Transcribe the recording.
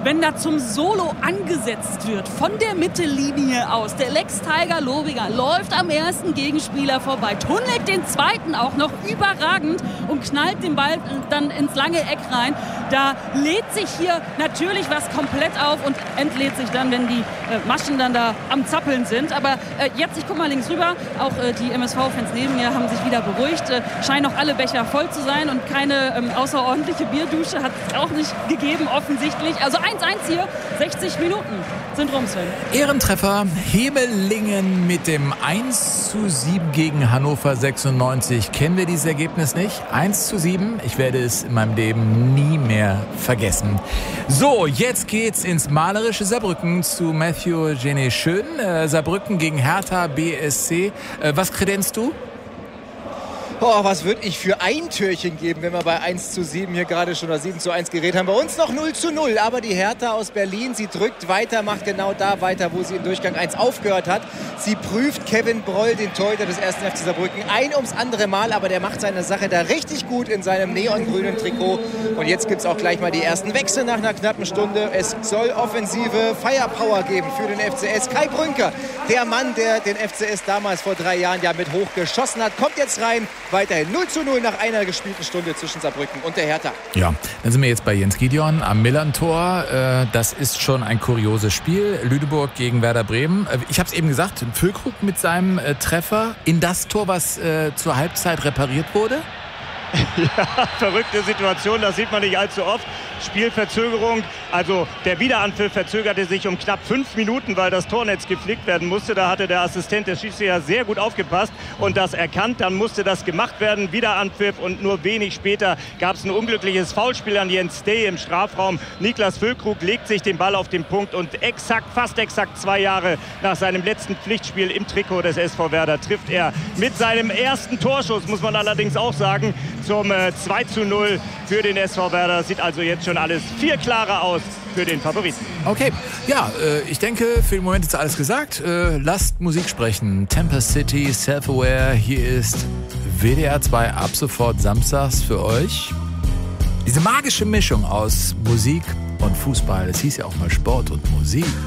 wenn da zum Solo angesetzt wird, von der Mittellinie aus. Der Lex Tiger Lobiger läuft am ersten Gegenspieler vorbei, tunnelt den zweiten auch noch überragend und knallt den Ball dann ins lange Eck rein. Da lädt sich hier natürlich was komplett auf und entlädt sich dann, wenn die Maschen dann da am Zappeln sind. Aber jetzt, ich guck mal links rüber, auch die MSV-Fans neben mir haben sich wieder beruhigt. Scheinen noch alle Becher voll zu sein und keine außerordentliche Bierdusche hat es auch nicht gegeben, offensichtlich. Also 1-1 hier, 60 Minuten sind rum, Sven. Ehrentreffer, Hemelingen mit dem 1:7 gegen Hannover 96. Kennen wir dieses Ergebnis nicht? 1:7, ich werde es in meinem Leben nie mehr vergessen. So, jetzt geht's ins malerische Saarbrücken zu Matthew Genet-Schön. Saarbrücken gegen Hertha BSC. Was kredenzt du? Oh, was würde ich für ein Türchen geben, wenn wir bei 1:7 hier gerade schon oder 7:1 geredet haben. Bei uns noch 0:0, aber die Hertha aus Berlin, sie drückt weiter, macht genau da weiter, wo sie in Durchgang 1 aufgehört hat. Sie prüft Kevin Broll, den Torhüter des 1. FC Saarbrücken, ein ums andere Mal, aber der macht seine Sache da richtig gut in seinem neongrünen Trikot. Und jetzt gibt es auch gleich mal die ersten Wechsel nach einer knappen Stunde. Es soll offensive Firepower geben für den FCS. Kai Brünker, der Mann, der den FCS damals vor 3 Jahren ja mit hoch geschossen hat, kommt jetzt rein. Weiterhin 0:0 nach einer gespielten Stunde zwischen Saarbrücken und der Hertha. Ja, dann sind wir jetzt bei Jens Gideon am Millern-Tor. Das ist schon ein kurioses Spiel. Lüneburg gegen Werder Bremen. Ich habe es eben gesagt, Füllkrug mit seinem Treffer in das Tor, was zur Halbzeit repariert wurde. Ja, verrückte Situation, das sieht man nicht allzu oft. Spielverzögerung, also der Wiederanpfiff verzögerte sich um knapp 5 Minuten, weil das Tornetz geflickt werden musste. Da hatte der Assistent des Schiedsrichters sehr gut aufgepasst und das erkannt. Dann musste das gemacht werden, Wiederanpfiff, und nur wenig später gab es ein unglückliches Foulspiel an Jens Day im Strafraum. Niklas Füllkrug legt sich den Ball auf den Punkt und fast exakt 2 Jahre nach seinem letzten Pflichtspiel im Trikot des SV Werder trifft er mit seinem ersten Torschuss, muss man allerdings auch sagen, zum 2:0 für den SV Werder. Sieht also jetzt schon alles viel klarer aus für den Favoriten. Okay, ja, ich denke, für den Moment ist alles gesagt. Lasst Musik sprechen. Tempest City, Self-Aware. Hier ist WDR 2 ab sofort samstags für euch. Diese magische Mischung aus Musik und Fußball. Es hieß ja auch mal Sport und Musik.